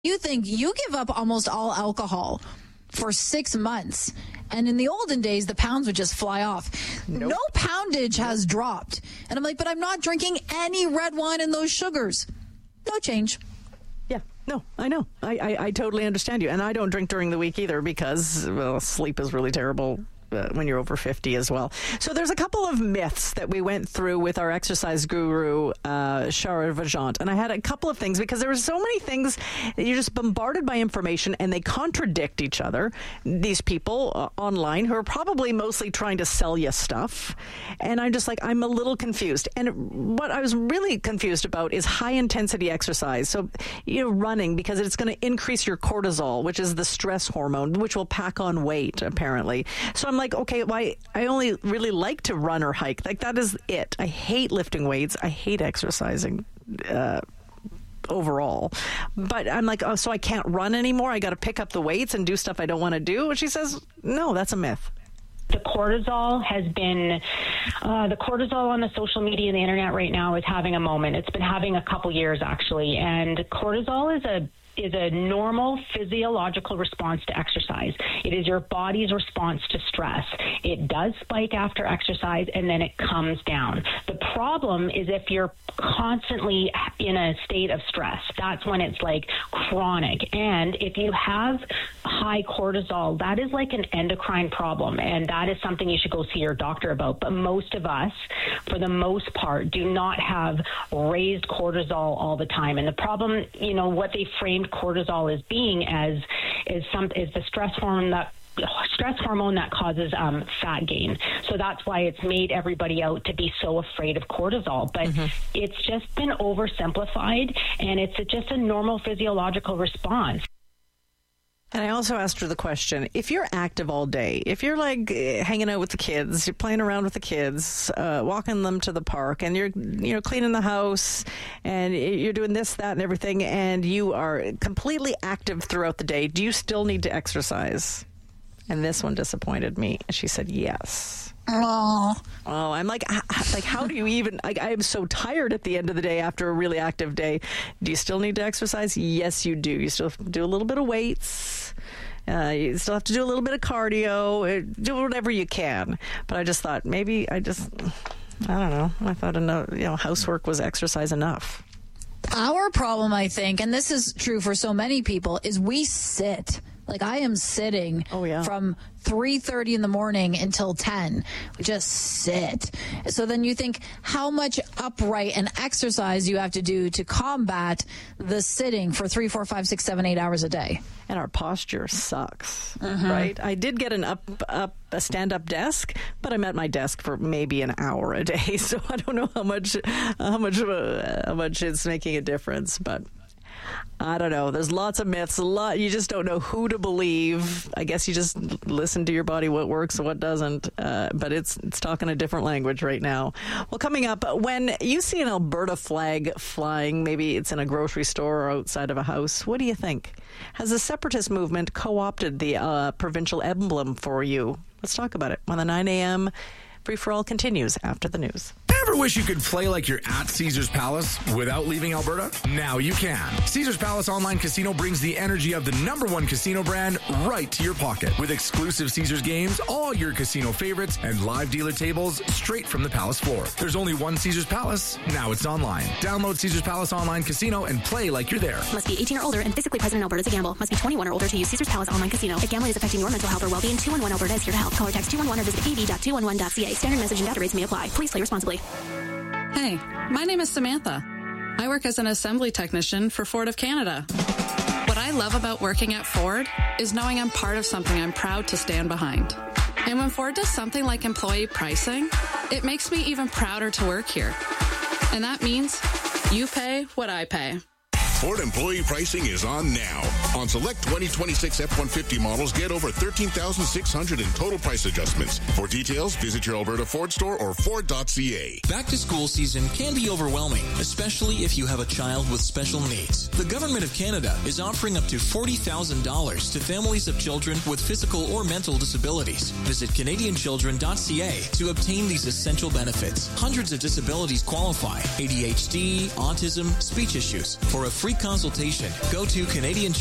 You think you give up almost all alcohol for 6 months, and in the olden days, the pounds would just fly off. Nope. No poundage has dropped. And I'm like, but I'm not drinking any red wine and those sugars. No change. Yeah, no, I know. I totally understand you. And I don't drink during the week either because, well, sleep is really terrible when you're over 50 as well. So there's a couple of myths that we went through with our exercise guru, Shara Vajant. And I had a couple of things because there were so many things that you're just bombarded by information and they contradict each other. These people online who are probably mostly trying to sell you stuff. And I'm just like, I'm a little confused. And what I was really confused about is high intensity exercise. So you're running because it's going to increase your cortisol, which is the stress hormone, which will pack on weight, apparently. So I'm like, okay, I only really like to run or hike. Like, that is it. I hate lifting weights. I hate exercising overall. But I'm like, oh, so I can't run anymore? I got to pick up the weights and do stuff I don't want to do? And she says, no, that's a myth. The cortisol has been, the cortisol on the social media and the internet right now is having a moment. It's been having a couple years, actually. And cortisol is a normal physiological response to exercise. It is your body's response to stress. It does spike after exercise and then it comes down. The problem is if you're constantly in a state of stress, that's when it's like chronic. And if you have high cortisol, that is like an endocrine problem, and that is something you should go see your doctor about. But most of us, for the most part, do not have raised cortisol all the time. And the problem, what they framed cortisol as being is the stress hormone that causes fat gain. So that's why it's made everybody out to be so afraid of cortisol. But it's just been oversimplified, and it's just a normal physiological response. And I also asked her the question, if you're active all day, if you're like hanging out with the kids, you're playing around with the kids, walking them to the park, and you're cleaning the house, and you're doing this, that, and everything, and you are completely active throughout the day, do you still need to exercise? And this one disappointed me. She said yes. Oh, I'm like, how do you even, I am so tired at the end of the day after a really active day. Do you still need to exercise? Yes, you do. You still have to do a little bit of weights. You still have to do a little bit of cardio. Do whatever you can. But I just thought I don't know. I thought housework was exercise enough. Our problem, I think, and this is true for so many people, is we sit. Like, I am sitting from 3:30 in the morning until 10. We just sit. So then you think how much upright and exercise you have to do to combat the sitting for 3, 4, 5, 6, 7, 8 hours a day. And our posture sucks, right? I did get a stand-up desk, but I'm at my desk for maybe an hour a day. So I don't know how much it's making a difference, but I don't know. There's lots of myths. You just don't know who to believe. I guess you just listen to your body, what works and what doesn't. But it's talking a different language right now. Well, coming up, when you see an Alberta flag flying, maybe it's in a grocery store or outside of a house, what do you think? Has the separatist movement co-opted the provincial emblem for you? Let's talk about it when the 9 a.m. Free-for-all continues after the news. Ever wish you could play like you're at Caesars Palace without leaving Alberta? Now you can. Caesars Palace Online Casino brings the energy of the #1 casino brand right to your pocket. With exclusive Caesars games, all your casino favorites, and live dealer tables straight from the Palace floor. There's only one Caesars Palace. Now it's online. Download Caesars Palace Online Casino and play like you're there. Must be 18 or older and physically present in Alberta to gamble. Must be 21 or older to use Caesars Palace Online Casino. If gambling is affecting your mental health or well-being, 211 Alberta is here to help. Call or text 211 or visit av.211.ca. Standard message and data rates may apply. Please play responsibly. Hey, my name is Samantha. I work as an assembly technician for Ford of Canada. What I love about working at Ford is knowing I'm part of something I'm proud to stand behind. And when Ford does something like employee pricing, it makes me even prouder to work here. And that means you pay what I pay. Ford employee pricing is on now. On select 2026 F-150 models, get over $13,600 in total price adjustments. For details, visit your Alberta Ford store or Ford.ca. Back to school season can be overwhelming, especially if you have a child with special needs. The Government of Canada is offering up to $40,000 to families of children with physical or mental disabilities. Visit CanadianChildren.ca to obtain these essential benefits. Hundreds of disabilities qualify: ADHD, autism, speech issues. For a free free consultation, go to Canadian